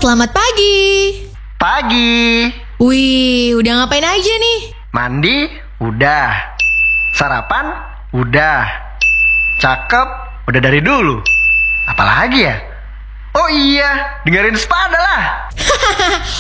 selamat pagi. Pagi. Wih, udah ngapain aja nih? Mandi? Udah. Sarapan? Udah. Cakep? Udah dari dulu. Apalagi ya? Oh iya, dengerin Spada lah.